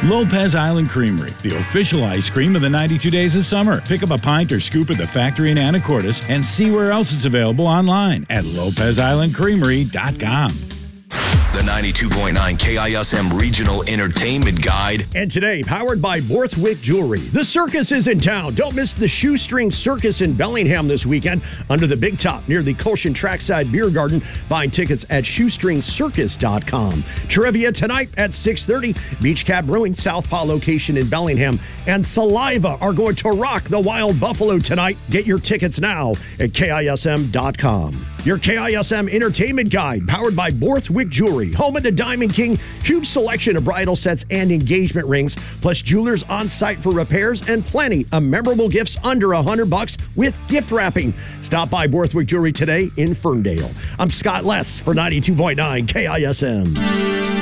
Lopez Island Creamery, the official ice cream of the 92 days of summer. Pick up a pint or scoop at the factory in Anacortes and see where else it's available online at lopezislandcreamery.com. The 92.9 KISM Regional Entertainment Guide. And today, powered by Borthwick Jewelry. The circus is in town. Don't miss the Shoestring Circus in Bellingham this weekend under the Big Top near the Colshan Trackside Beer Garden. Find tickets at shoestringcircus.com. Trivia tonight at 6:30. Beach Cab Brewing, Southpaw location in Bellingham. And Saliva are going to rock the Wild Buffalo tonight. Get your tickets now at KISM.com. Your KISM Entertainment Guide, powered by Borthwick Jewelry, home of the Diamond King. Huge selection of bridal sets and engagement rings, plus jewelers on site for repairs and plenty of memorable gifts under $100 with gift wrapping. Stop by Borthwick Jewelry today in Ferndale. I'm Scott Less for 92.9 KISM.